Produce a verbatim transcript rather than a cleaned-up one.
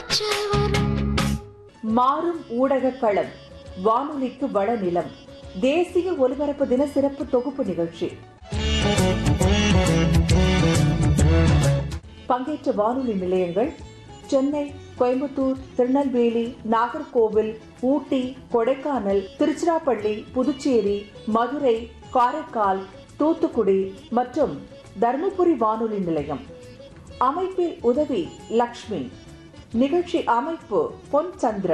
மாறும் ஊடக களம், வானொலிக்கு வளநிலம், தேசிய ஒலிபரப்பு தின சிறப்பு தொகுப்பு நிகழ்ச்சி. பங்கேற்ற வானொலி நிலையங்கள்: சென்னை, கோயம்புத்தூர், திருநெல்வேலி, நாகர்கோவில், ஊட்டி, கொடைக்கானல், திருச்சிராப்பள்ளி, புதுச்சேரி, மதுரை, காரைக்கால், தூத்துக்குடி மற்றும் தர்மபுரி வானொலி நிலையம். அமைப்பில் உதவி லக்ஷ்மி. நிகழ்ச்சி அமைப்பு பொன் சந்திரன்.